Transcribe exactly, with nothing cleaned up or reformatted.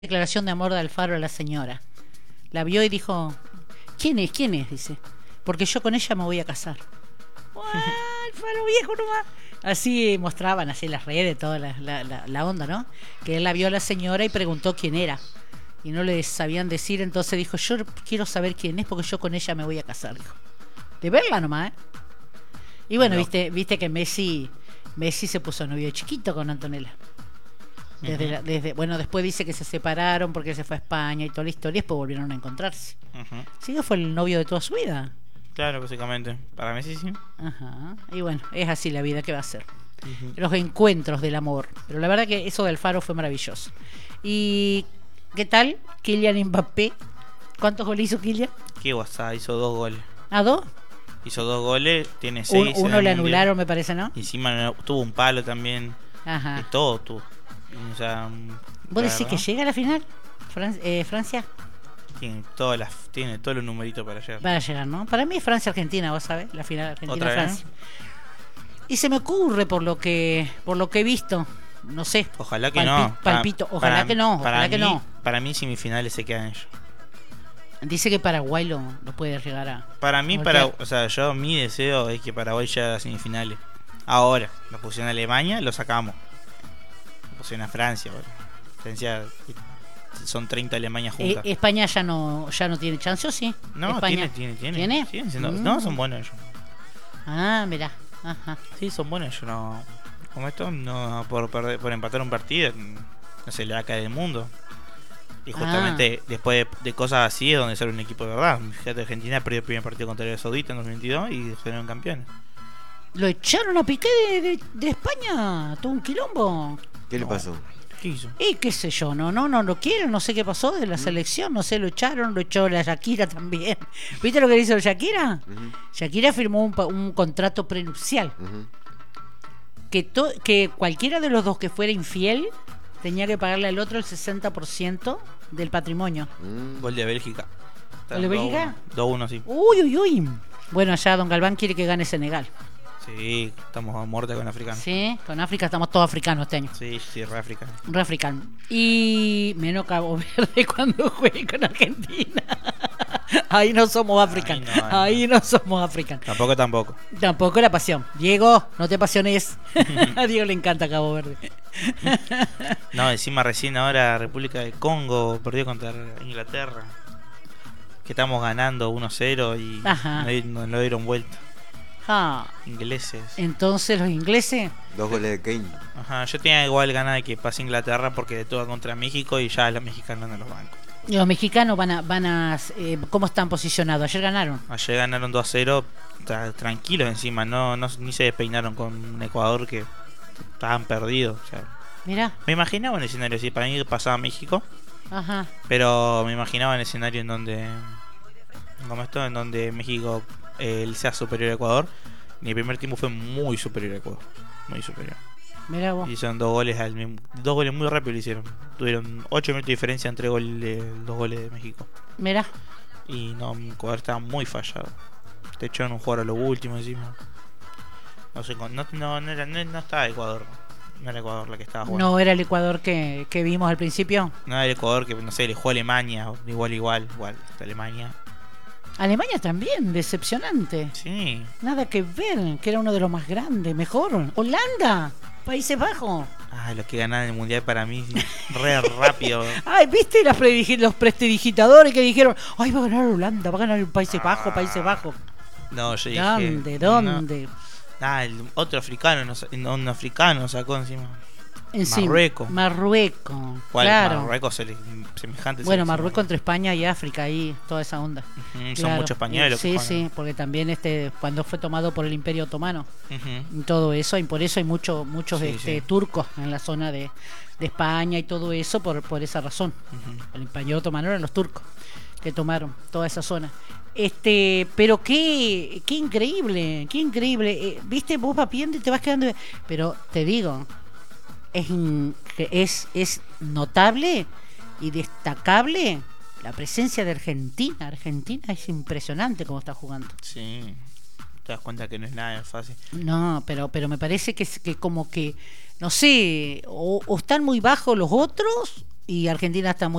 Declaración de amor de Alfaro a la señora. La vio y dijo, ¿quién es? ¿Quién es? Dice, porque yo con ella me voy a casar. ¡Ah, Alfaro viejo nomás! Así mostraban así en las redes toda la, la, la, la onda, ¿no? Que él la vio a la señora y preguntó quién era. Y no le sabían decir, entonces dijo, yo quiero saber quién es porque yo con ella me voy a casar, dijo. De verla nomás, ¿eh? Y bueno, no. viste, viste que Messi, Messi se puso novio de chiquito con Antonella. Desde, uh-huh. la, desde bueno, después dice que se separaron porque se fue a España y toda la historia, y después volvieron a encontrarse. Uh-huh. Sí, fue el novio de toda su vida. Claro, básicamente. Para Messi sí. Ajá. Y bueno, es así la vida que va a ser. Uh-huh. Los encuentros del amor. Pero la verdad que eso de Alfaro fue maravilloso. ¿Y qué tal? Kylian Mbappé. ¿Cuántos goles hizo Kylian? Qué guasa, hizo dos goles. ¿Ah, dos? Hizo dos goles, tiene seis. Un, uno le anularon, me parece, ¿no? Y encima tuvo un palo también. Ajá. Y todo tuvo. O sea, ¿vos decís que llega a la final? Fran- eh, ¿Francia? Tiene todas las, tiene todos los numeritos para llegar. Para llegar, ¿no? Para mí es Francia-Argentina, vos sabés, la final Argentina-Francia. Y se me ocurre por lo que por lo que he visto, no sé. Ojalá que palpi- no. Palpito, ojalá para, que no, ojalá para que mí, no. Para mí semifinales se quedan ellos. Dice que Paraguay lo, lo puede llegar a. Para mí, para, o sea, yo mi deseo es que Paraguay llegue a semifinales. Ahora, lo pusieron a Alemania, lo sacamos. A Francia, bueno. Francia son treinta Alemanias juntas. Eh, España ya no ya no tiene chance, ¿o sí? No, España. tiene, tiene, tiene. ¿Tiene? Siendo, mm. No, son buenos ellos. Ah, mirá. Ajá. Sí, son buenos ellos. No, como esto, no por, perder, por empatar un partido, no se le va a caer el mundo. Y justamente ah. después de, de cosas así es donde sale un equipo de verdad. Fíjate, Argentina perdió el primer partido contra Arabia Saudita en dos mil veintidós y fueron campeones. Lo echaron a Piqué de, de, de España, todo un quilombo. ¿Qué le pasó? ¿Qué hizo? Y qué sé yo, no, no, no lo quieren, no sé qué pasó de la selección, no sé, lo echaron, lo echó la Shakira también. ¿Viste lo que hizo Shakira? Uh-huh. Shakira firmó un, un contrato prenupcial. Uh-huh. Que, to, que cualquiera de los dos que fuera infiel tenía que pagarle al otro el sesenta por ciento del patrimonio. Mm. Gol de Bélgica. ¿Gol de Bélgica? dos uno, sí. Uy, uy, uy. Bueno, allá Don Galván quiere que gane Senegal. Sí, estamos a muerte con África. Sí, con África estamos todos africanos este año. Sí, sí, re africano. Re africano. Y menos Cabo Verde cuando juegue con Argentina. Ahí no somos africanos. Ahí, no, ahí no. no somos africanos. Tampoco, tampoco. Tampoco la pasión. Diego, no te apasiones. A Diego le encanta Cabo Verde. No, encima recién ahora República del Congo perdió contra Inglaterra. Que estamos ganando uno cero y no lo dieron vuelta. Ah, ingleses. Entonces los ingleses. Dos goles de Kane. Ajá, yo tenía igual ganas de que pase Inglaterra porque de todo contra México y ya los mexicanos no los bancos. Los mexicanos van a, van a eh, ¿cómo están posicionados? Ayer ganaron. Ayer ganaron dos a cero, tra- tranquilos encima, no, no ni se despeinaron con un Ecuador que estaban perdidos. O sea, mirá. Me imaginaba un escenario así, para mí pasaba México. Ajá. Pero me imaginaba un escenario en donde, como esto, en donde México eh, sea superior a Ecuador. Y el primer tiempo fue muy superior a Ecuador, muy superior. Mirá vos. Hicieron dos goles al mismo, dos goles muy rápido lo hicieron. Tuvieron ocho minutos de diferencia entre gol de, dos goles de México. Mirá. Y no, Ecuador estaba muy fallado. Te echaron un jugador a lo último encima. No sé, no, no, no, era, no, no estaba Ecuador. No era Ecuador la que estaba jugando. No era el Ecuador que, que vimos al principio. No era el Ecuador que, no sé, le jugó a Alemania. Igual, igual, igual. Alemania. Alemania también, decepcionante. Sí. Nada que ver, que era uno de los más grandes, mejor. Holanda, Países Bajos. Ah, los que ganaron el mundial para mí, re rápido. Ay, ¿viste las predigi- los prestidigitadores que dijeron, ay, va a ganar Holanda, va a ganar el Países Bajos, Países Bajos? No, yo dije. ¿Dónde? ¿Dónde? No. Ah, el otro africano, no, un africano sacó encima. Encima. Marruecos. Marruecos. ¿Cuál? Claro. Marruecos es semejante. Bueno, Marruecos entre España y África, ahí, toda esa onda. Uh-huh, claro. Son muchos españoles. Sí, sí, porque también este cuando fue tomado por el Imperio Otomano, uh-huh. y todo eso, y por eso hay mucho, muchos sí, este, sí. turcos en la zona de, de España y todo eso, por, por esa razón. Uh-huh. El Imperio Otomano eran los turcos que tomaron toda esa zona. Este, pero qué, qué increíble, qué increíble. Eh, Viste, vos vas viendo y te vas quedando. Pero te digo, es, es, es notable y destacable la presencia de Argentina. Argentina es impresionante cómo está jugando. Sí, te das cuenta que no es nada fácil. No, pero, pero me parece que, que como que, no sé, o, o están muy bajos los otros y Argentina está muy